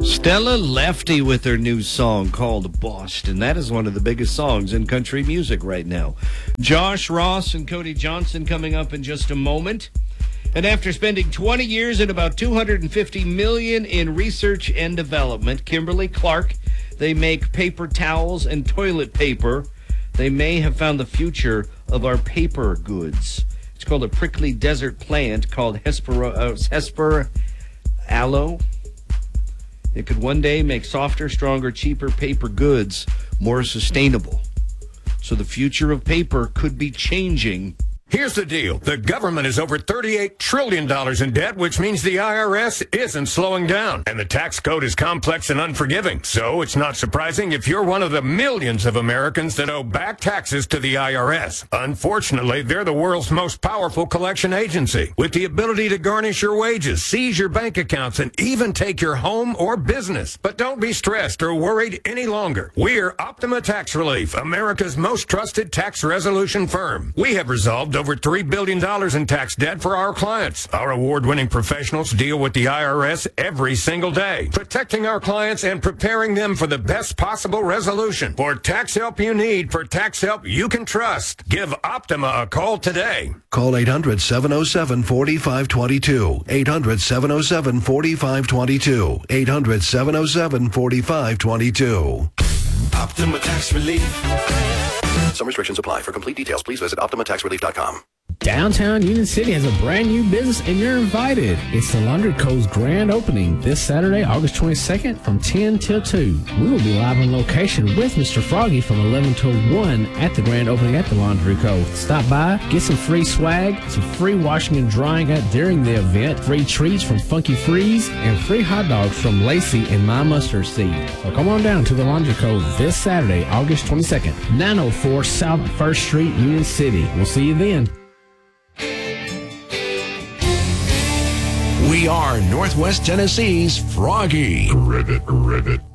Stella Lefty with her new song called Boston. That is one of the biggest songs in country music right now. Josh Ross and Cody Johnson coming up in just a moment. And after spending 20 years and about $250 million in research and development, Kimberly-Clark, they make paper towels and toilet paper. They may have found the future of our paper goods. It's called a prickly desert plant called Hesper aloe. It could one day make softer, stronger, cheaper paper goods more sustainable. So the future of paper could be changing. Here's the deal. The government is over $38 trillion in debt, which means the IRS isn't slowing down. And the tax code is complex and unforgiving. So it's not surprising if you're one of the millions of Americans that owe back taxes to the IRS. Unfortunately, they're the world's most powerful collection agency, with the ability to garnish your wages, seize your bank accounts, and even take your home or business. But don't be stressed or worried any longer. We're Optima Tax Relief, America's most trusted tax resolution firm. We have resolved over $3 billion in tax debt for our clients. Our award-winning professionals deal with the IRS every single day, protecting our clients and preparing them for the best possible resolution. For tax help you need, for tax help you can trust, give Optima a call today. Call 800-707-4522. 800-707-4522. 800-707-4522. Optima Tax Relief. Some restrictions apply. For complete details, please visit OptimaTaxRelief.com. Downtown Union City has a brand new business and you're invited. It's the Laundry Co.'s grand opening this Saturday, August 22nd from 10 till 2. We will be live on location with Mr. Froggy from 11 till 1 at the grand opening at the Laundry Co. Stop by, get some free swag, some free washing and drying during the event, free treats from Funky Freeze, and free hot dogs from Lacey and My Mustard Seed. So come on down to the Laundry Co. this Saturday, August 22nd, 904 South 1st Street, Union City. We'll see you then. We are Northwest Tennessee's Froggy. Rivet.